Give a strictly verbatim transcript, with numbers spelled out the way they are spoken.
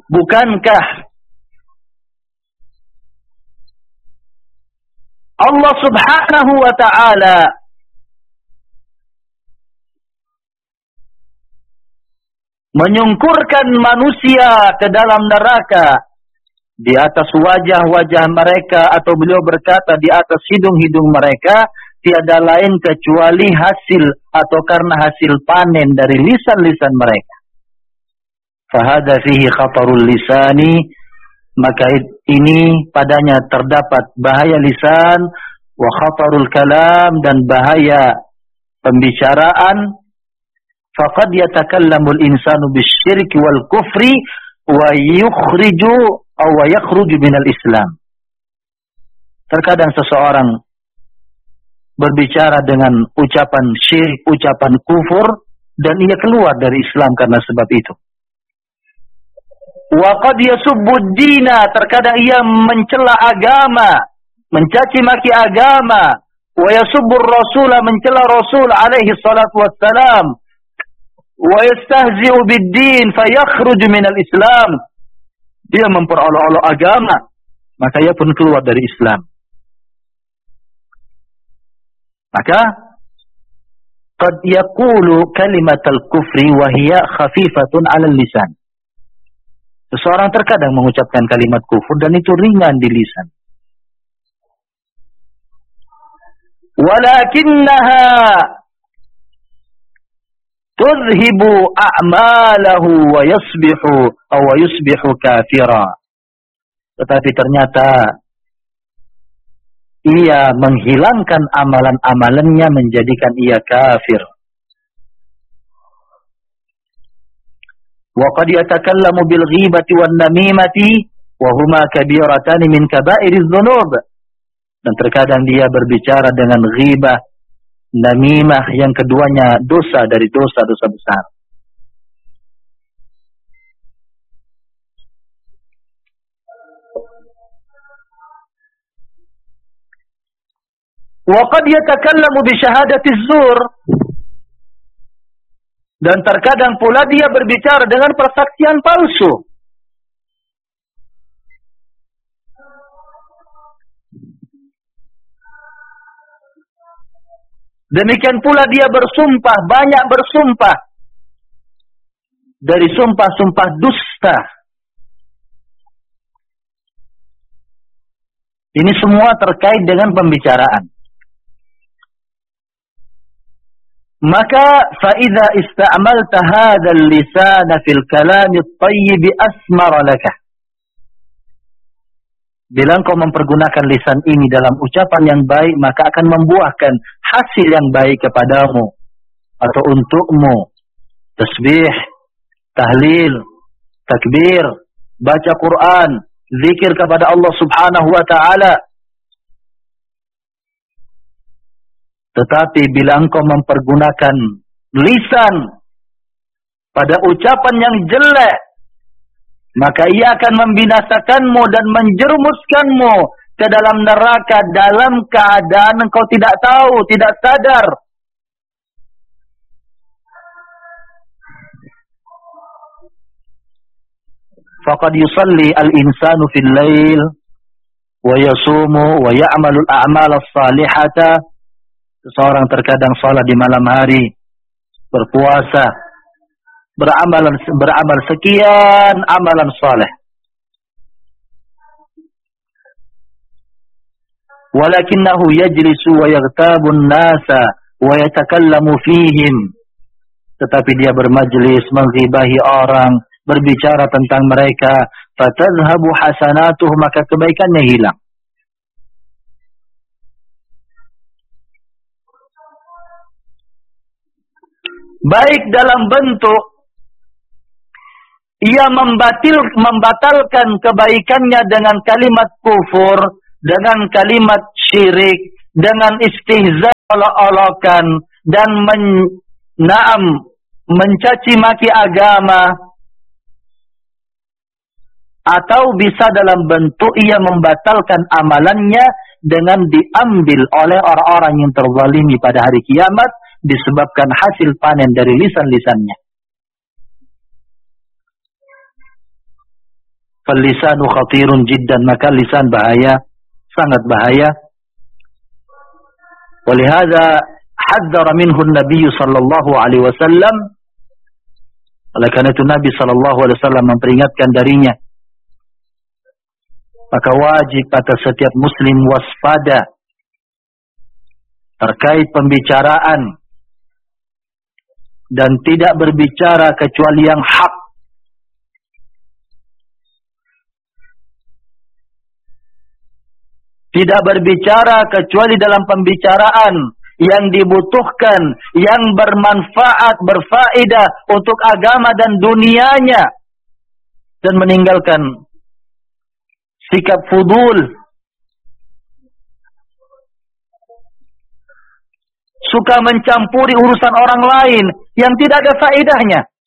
Bukankah Allah Subhanahu wa ta'ala menyungkurkan manusia ke dalam neraka di atas wajah-wajah mereka, atau beliau berkata di atas hidung-hidung mereka, tiada lain kecuali hasil atau karena hasil panen dari lisan-lisan mereka. Fahada fihi khatarul lisani, maka ini padanya terdapat bahaya lisan, wa khatarul kalam, dan bahaya pembicaraan. Faqad yatakallamul insanu bisyirki wal kufri wa yukhriju aw yakhruju minal Islam. Terkadang seseorang berbicara dengan ucapan syirik, ucapan kufur, dan ia keluar dari Islam karena sebab itu. Wa qad yasubbud dina, terkadang ia mencela agama, mencaci maki agama. Wa yasubbur rasula, mencela Rasul alaihi salatu wassalam. Wa yastahzi'u bid-din fayakhruju minal Islam. Dia memperolok-olok agama, maka ia pun keluar dari Islam. Maka qad yaqulu kalimatal kufri wa hiya khafifatun 'alal lisan. Seseorang terkadang mengucapkan kalimat kufur dan itu ringan di lisan. Walakinnaha tudhibu a'malahu wa yusbihu aw yusbihu kafira. Tetapi ternyata ia menghilangkan amalan-amalannya, menjadikan ia kafir. Wa qad yatakallamu bil ghibati wan namimati wa huma kabiratan min kaba'iriz dzunub. Dan terkadang dia berbicara dengan ghibah, namimah, yang keduanya dosa dari dosa-dosa besar. Wa qad yatakallamu bi syahadati zur, dan terkadang pula dia berbicara dengan persaksian palsu. Demikian pula dia bersumpah, banyak bersumpah dari sumpah-sumpah dusta. Ini semua terkait dengan pembicaraan. Maka فَإِذَا إِسْتَعْمَلْتَ هَذَا اللِّسَانَ فِي الْكَلَامِ الطَّيِّبِ أَثْمَرَ لَكَ. Bila engkau mempergunakan lisan ini dalam ucapan yang baik, maka akan membuahkan hasil yang baik kepadamu atau untukmu. Tasbih, tahlil, takbir, baca Quran, zikir kepada Allah Subhanahu wa ta'ala. Tetapi bila engkau mempergunakan lisan pada ucapan yang jelek, maka ia akan membinasakanmu dan menjerumuskanmu ke dalam neraka dalam keadaan engkau tidak tahu, tidak sadar. Faqad yusalli al-insanu fil lail wa yasumu wa ya'malu al-a'mal as-salihata. Seseorang terkadang salat di malam hari, berpuasa, beramal beramal sekian amalan saleh. Walakinnahu yajlisu wa yaghtabu an-nasa wa yatakallamu fihim. Tetapi dia bermajlis, menggibahi orang, berbicara tentang mereka, fatadhhabu hasanatuhu, maka kebaikannya hilang. Baik dalam bentuk ia membatil, membatalkan kebaikannya dengan kalimat kufur, dengan kalimat syirik, dengan istihza, olok-olokan, dan men, naam, mencaci maki agama. Atau bisa dalam bentuk ia membatalkan amalannya dengan diambil oleh orang-orang yang terzalimi pada hari kiamat, disebabkan hasil panen dari lisan-lisannya. Fal-lisanu khatirun jiddan, maka lisan bahaya, sangat bahaya. Walihada haddara minhu an-nabiy sallallahu alaihi wasallam. Oleh karena itu Nabi sallallahu alaihi wasallam memperingatkan darinya. Maka wajib atas setiap muslim waspada terkait pembicaraan dan tidak berbicara kecuali yang hak. Tidak berbicara kecuali dalam pembicaraan yang dibutuhkan, yang bermanfaat, berfaedah untuk agama dan dunianya. Dan meninggalkan sikap fudul, suka mencampuri urusan orang lain yang tidak ada faedahnya.